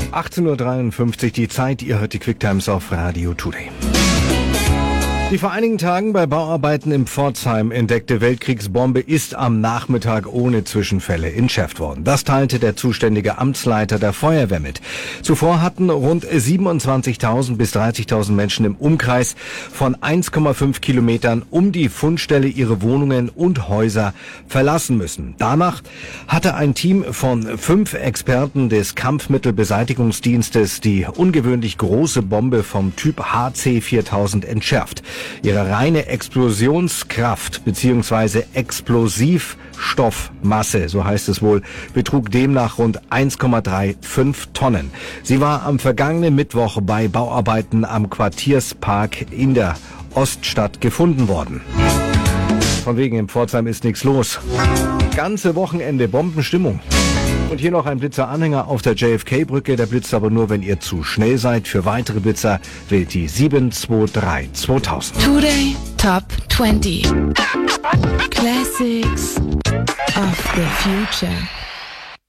18:53 Uhr die Zeit, ihr hört die Quicktimes auf Radio Today. Die vor einigen Tagen bei Bauarbeiten im Pforzheim entdeckte Weltkriegsbombe ist am Nachmittag ohne Zwischenfälle entschärft worden. Das teilte der zuständige Amtsleiter der Feuerwehr mit. Zuvor hatten rund 27.000 bis 30.000 Menschen im Umkreis von 1,5 Kilometern um die Fundstelle ihre Wohnungen und Häuser verlassen müssen. Danach hatte ein Team von 5 Experten des Kampfmittelbeseitigungsdienstes die ungewöhnlich große Bombe vom Typ HC4000 entschärft. Ihre reine Explosionskraft bzw. Explosivstoffmasse, so heißt es wohl, betrug demnach rund 1,35 Tonnen. Sie war am vergangenen Mittwoch bei Bauarbeiten am Quartierspark in der Oststadt gefunden worden. Von wegen im Pforzheim ist nichts los. Ganze Wochenende Bombenstimmung. Und hier noch ein Blitzer-Anhänger auf der JFK-Brücke. Der blitzt aber nur, wenn ihr zu schnell seid. Für weitere Blitzer wählt die 723 2000. Today Top 20 Classics of the Future.